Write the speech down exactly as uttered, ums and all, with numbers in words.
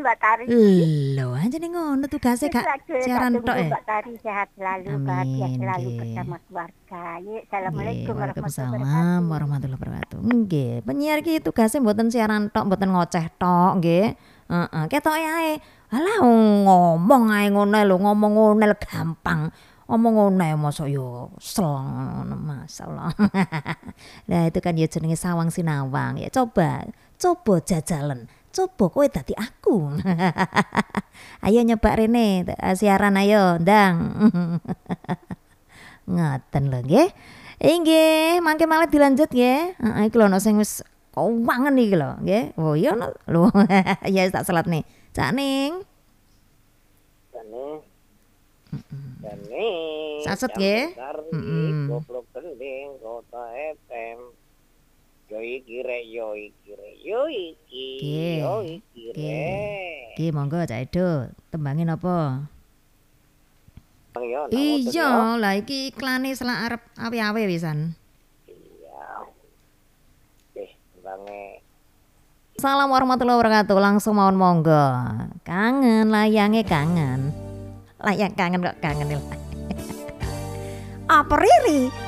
Mbak Tari. Lho, anjene ngono tugasnya Kak. Siaran tok ya. Mbak Tari sehat selalu, bahagia selalu bersama keluarga. Yuk, assalamualaikum warahmatullahi Waalaikumsalam warahmatullahi wabarakatuh. Nggih, penyiar ki tugasnya mboten siaran tok, mboten ngoceh tok, nggih. Heeh, ketoke ae. Alah ngomong ae ngono lho, ngomong ngono gampang. Omong ngono ae mosok yo selong masalah. Nah, itu kan ya jenenge sawang sinawang. Ya coba, coba jajalan. Coba kowe dadi aku. Ayo nyoba rene siaran ayo, ndang. Ngoten lho nggih. Inggih, mangke malah dilanjut nggih. Heeh, iki lho ana sing wis kewangen iki lho, nggih. Oh iya lho. Ya tak selat nih. Cak Ning. Jane. Jane. Saset nggih. Heeh. Goblok gending kota F M. Yo iki re yo iki re yo iki yo iki re. Ki monggo Cak Edo, tembangin apa? Iya, lah iki iklane selak arep awe-awe wisan. Iya. Eh, tembange. Assalamualaikum warahmatullahi wabarakatuh. Langsung mawon monggo. Kangen layange kangen. Layang kangen kok kangen. Apa Riri?